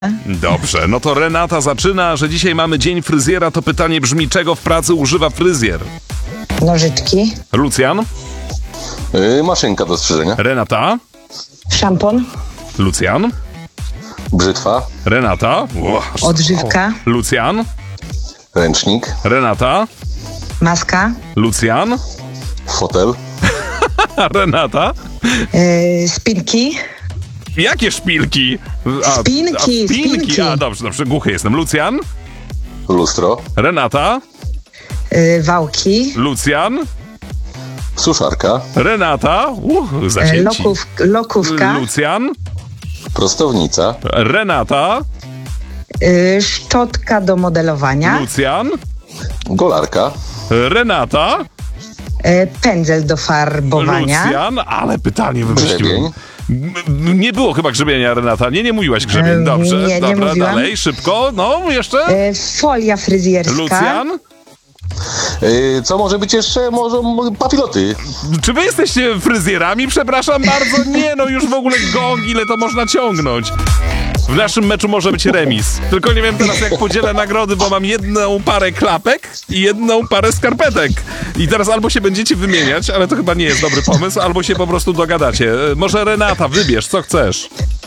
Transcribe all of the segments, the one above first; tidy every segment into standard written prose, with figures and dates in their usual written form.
Dobrze, no to Renata zaczyna, że dzisiaj mamy dzień fryzjera, to pytanie brzmi, czego w pracy używa fryzjer? Nożyczki, Lucjan? Maszynka do strzyżenia. Renata? szampon, Lucjan? Brzytwa. Renata? odżywka, Lucjan? Ręcznik. Renata? maska, Lucjan? Fotel. Renata? spinki, Jakie szpilki? Spinki, spinki. Dobrze, głuchy jestem. Lucjan? Lustro. Renata? wałki, Lucjan? Suszarka. Renata? Zacięci. lokówka, Lucjan? Prostownica. Renata? szczotka do modelowania, Lucjan? Golarka. Renata? pędzel do farbowania, Lucjan? Ale pytanie wymyśliłem. Grzebień. Nie było chyba grzebienia, Renata. Nie mówiłaś grzebień. Dobrze, nie dobra, mówiłam. dalej, szybko. No, jeszcze? folia fryzjerska, Lucjan? Co może być jeszcze? Może papiloty. Czy wy jesteście fryzjerami? Przepraszam bardzo. Nie, no już w ogóle gong, ile to można ciągnąć. W naszym meczu może być remis. Tylko nie wiem teraz, jak podzielę nagrody, bo mam jedną parę klapek i jedną parę skarpetek. I teraz albo się będziecie wymieniać, ale to chyba nie jest dobry pomysł, albo się po prostu dogadacie. Może Renata, wybierz, co chcesz.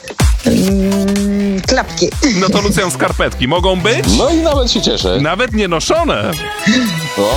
klapki. No to Lucjan, skarpetki mogą być? No i nawet się cieszę. Nawet nie noszone. O.